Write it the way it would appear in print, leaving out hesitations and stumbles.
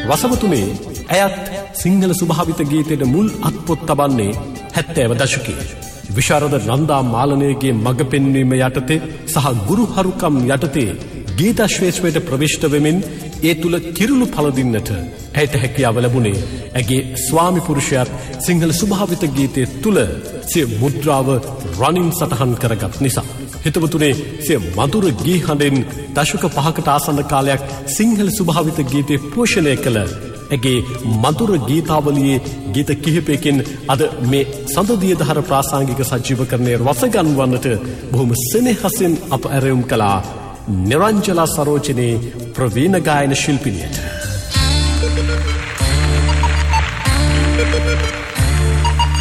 රසවතුනේ ඇයත් සිංහල ස්වභාවිත ගීතයට මුල් අත්පොත් තබන්නේ 70 දශකයේ. විශාරද නන්දා මාලනයගේ මඟ පෙන්වීම යටතේ සහ ගුරු හරුකම් යටතේ ගීතශ්‍රේෂ්ඨයට ප්‍රවිෂ්ඨ වෙමින් ඒ තුල කිරුළු පළදින්නට ඇයට හැකියාව ලැබුණේ ඇගේ ස්වාමි පුරුෂයාත් සිංහල ස්වභාවිත ගීතයේ තුල සිය මුද්‍රාව රනින් සටහන් කරගත් නිසා. හිතවතුනේ සිය මధుර ගී හඬෙන් දශක 5කට ආසන්න කාලයක් සිංහල ස්වභාවිත ගීතේ පෝෂණය කළ ඇගේ මధుර ගීතාවලියේ ගීත කිහිපයකින් අද මේ සඳදිය දහර ප්‍රාසංගික සජීවකරණයේ රස ගන්වන්නට බොහොම සෙනෙහසින් අප ඇරයුම් කළා නිරංජලා සරෝජනේ ප්‍රවීණ ගායන ශිල්පිනියට.